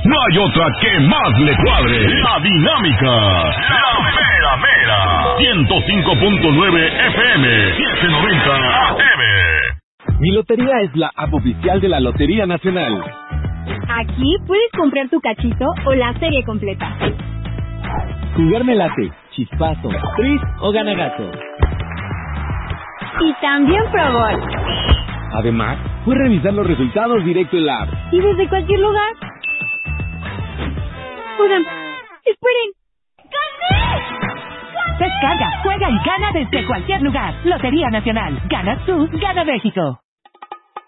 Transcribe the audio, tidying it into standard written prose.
No hay otra que más le cuadre. La dinámica. La mera mera. 105.9 FM. 790 AM. Mi Lotería es la app oficial de la Lotería Nacional. Aquí puedes comprar tu cachito o la serie completa. Jugarme late, chispazo, tris o ganagato. Y también Pro Bowl. Además, puedes revisar los resultados directo en la app. Y desde cualquier lugar. Oigan, esperen. Descarga, juega y gana desde cualquier lugar. Lotería Nacional. Ganas tú, gana México.